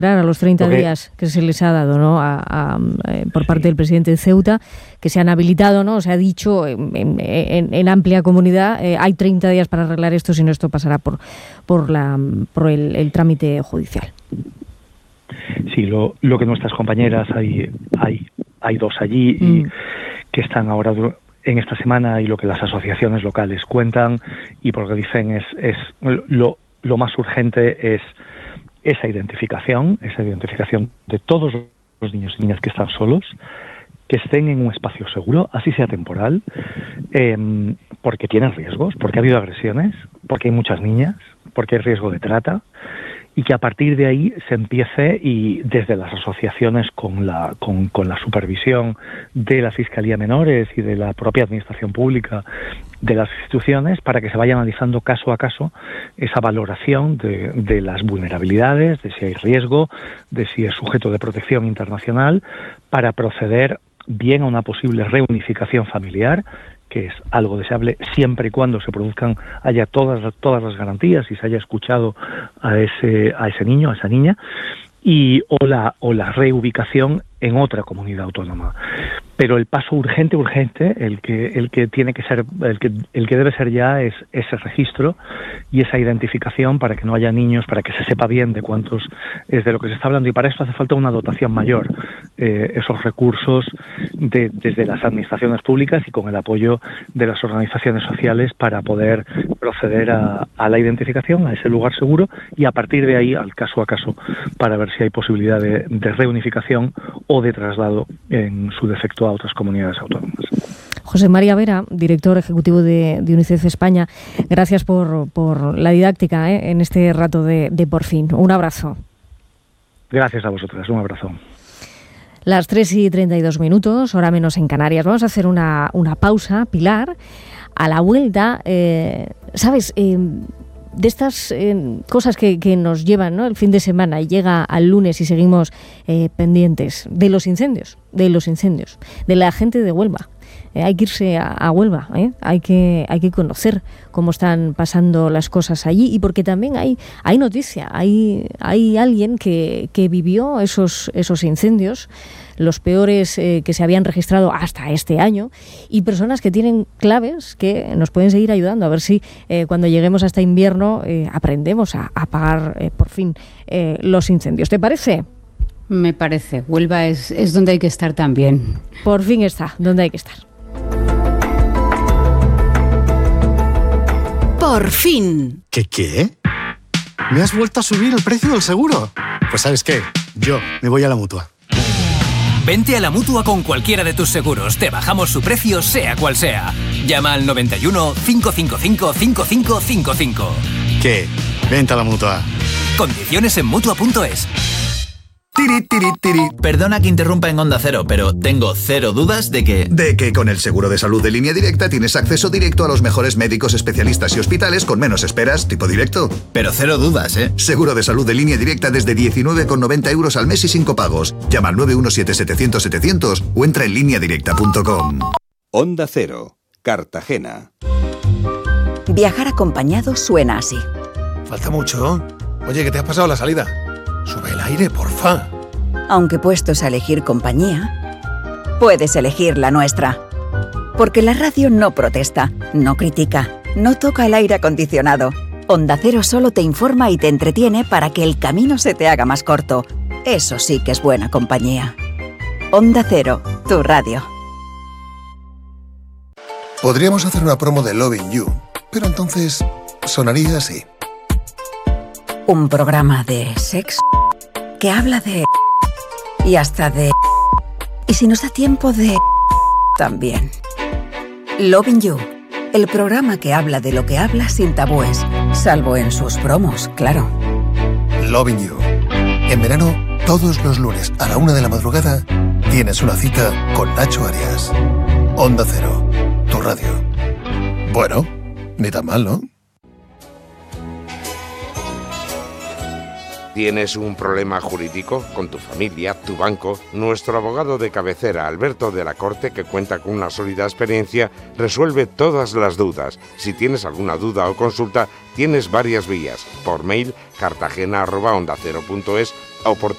a los 30 días que se les ha dado, ¿no? Por parte del presidente de Ceuta, que se han habilitado, ¿no? Se ha dicho en amplia comunidad, hay 30 días para arreglar esto, si no esto pasará por el trámite judicial. Sí, lo que nuestras compañeras, hay dos allí y que están ahora en esta semana, y lo que las asociaciones locales cuentan y por lo que dicen es lo más urgente es esa identificación de todos los niños y niñas que están solos, que estén en un espacio seguro, así sea temporal, porque tienen riesgos, porque ha habido agresiones, porque hay muchas niñas, porque hay riesgo de trata, y que a partir de ahí se empiece, y desde las asociaciones con la supervisión de la Fiscalía Menores y de la propia Administración Pública, de las instituciones, para que se vaya analizando caso a caso esa valoración de las vulnerabilidades, de si hay riesgo, de si es sujeto de protección internacional, para proceder bien a una posible reunificación familiar, que es algo deseable siempre y cuando haya todas las garantías y se haya escuchado a ese niño, a esa niña, o la reubicación en otra comunidad autónoma. Pero el paso urgente, el que tiene que ser, el que debe ser ya, es ese registro y esa identificación, para que no haya niños, para que se sepa bien de cuántos es de lo que se está hablando, y para esto hace falta una dotación mayor, esos recursos desde las administraciones públicas y con el apoyo de las organizaciones sociales, para poder proceder a la identificación, a ese lugar seguro, y a partir de ahí al caso a caso, para ver si hay posibilidad de reunificación o de traslado en su defecto a otras comunidades autónomas. José María Vera, director ejecutivo de UNICEF España, gracias por la didáctica en este rato de Por Fin. Un abrazo. Gracias a vosotras, un abrazo. Las 3:32, hora menos en Canarias. Vamos a hacer una pausa, Pilar. A la vuelta, ¿sabes? De estas cosas que nos llevan, ¿no?, el fin de semana, y llega al lunes y seguimos pendientes de los incendios, de la gente de Huelva. Hay que irse a Huelva, hay que conocer cómo están pasando las cosas allí, y porque también hay noticia, hay alguien que vivió esos incendios, los peores que se habían registrado hasta este año, y personas que tienen claves que nos pueden seguir ayudando, a ver si cuando lleguemos a este invierno aprendemos a apagar por fin los incendios. ¿Te parece? Me parece. Huelva es donde hay que estar también. Por fin está donde hay que estar. Por fin. ¿Qué? ¿Me has vuelto a subir el precio del seguro? Pues ¿sabes qué? Yo me voy a la Mutua. Vente a la Mutua con cualquiera de tus seguros. Te bajamos su precio, sea cual sea. Llama al 91 555 5555. ¿Qué? Vente a la Mutua. Condiciones en Mutua.es. Perdona que interrumpa en Onda Cero, pero tengo cero dudas de que con el seguro de salud de Línea Directa tienes acceso directo a los mejores médicos, especialistas y hospitales con menos esperas, tipo directo. Pero cero dudas, ¿eh? Seguro de salud de Línea Directa desde 19,90 € al mes y 5 pagos. Llama al 917-700-700 o entra en lineadirecta.com. Onda Cero, Cartagena. Viajar acompañado suena así. Falta mucho. Oye, ¿qué te ha pasado a la salida? Sube el aire, porfa. Aunque puestos a elegir compañía, puedes elegir la nuestra. Porque la radio no protesta, no critica, no toca el aire acondicionado. Onda Cero solo te informa y te entretiene para que el camino se te haga más corto. Eso sí que es buena compañía. Onda Cero, tu radio. Podríamos hacer una promo de Loving You, pero entonces sonaría así. Un programa de sexo que habla de... y hasta de... y si nos da tiempo de... también. Loving You, el programa que habla de lo que habla sin tabúes, salvo en sus promos, claro. Loving You. En verano, todos los lunes a la 1 de la madrugada, tienes una cita con Nacho Arias. Onda Cero, tu radio. Bueno, ni tan mal, ¿no? ¿Tienes un problema jurídico con tu familia, tu banco? Nuestro abogado de cabecera, Alberto de la Corte, que cuenta con una sólida experiencia, resuelve todas las dudas. Si tienes alguna duda o consulta, tienes varias vías. Por mail, cartagena@ondacero.es o por